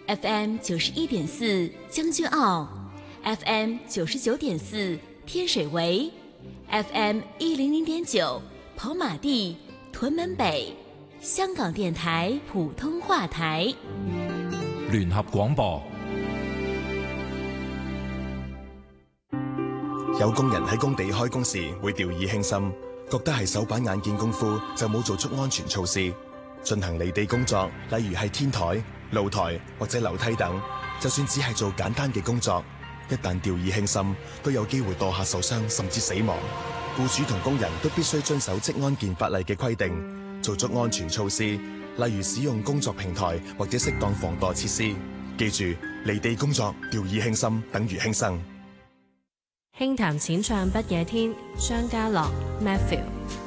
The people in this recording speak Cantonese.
FM 91.4将军澳 ，FM 99.4天水围 ，FM 100.9跑马地屯门北，香港電台普通話台， 聯合廣播。 有工人喺工地開工時會掉以輕心，覺得係手板眼見功夫就冇做足安全措施。進行離地工作，例如係天台、露台或者樓梯等，就算只係做簡單嘅工作，一旦掉以輕心，都有機會墮下受傷甚至死亡。僱主同工人都必須遵守職安健法例嘅規定，做足安全措施，例如使用工作平台或者適當防墮設施。記住，離地工作掉以輕心等於輕生。 輕談淺唱不夜天，張家樂 Matthew。